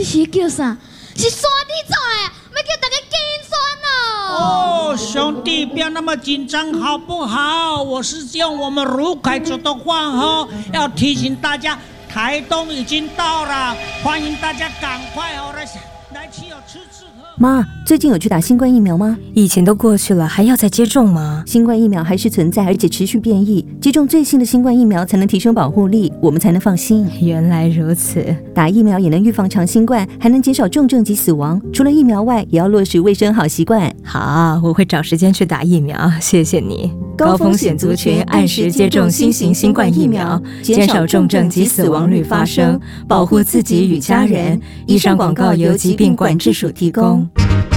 你是叫啥？是山地做的，要叫大家紧选哦。 哦，兄弟，不要那么紧张，好不好？我是用我们鲁凯族的话哦，要提醒大家，台东已经到了，欢迎大家赶快哦来吃吃喝。 妈，最近有去打新冠疫苗吗？ 疫情都过去了，还要再接种吗？ 新冠疫苗还是存在，而且持续变异，接种最新的新冠疫苗才能提升保护力，我们才能放心。 原来如此， 打疫苗也能预防长新冠，还能减少重症及死亡。除了疫苗外，也要落实卫生好习惯。 好，我会找时间去打疫苗，谢谢你。高风险族群按时接种新型新冠疫苗，减少重症及死亡率发生，保护自己与家人。以上广告由疾病管制署提供。